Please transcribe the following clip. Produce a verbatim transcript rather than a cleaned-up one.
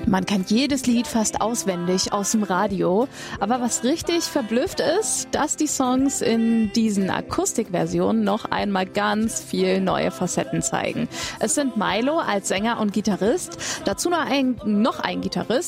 Man kennt jedes Lied fast auswendig aus dem Radio. Aber was richtig verblüfft ist, dass die Songs in diesen Akustikversionen noch einmal ganz viel neue Facetten zeigen. Es sind Mylo als Sänger und Gitarrist, dazu noch ein, noch ein Gitarrist,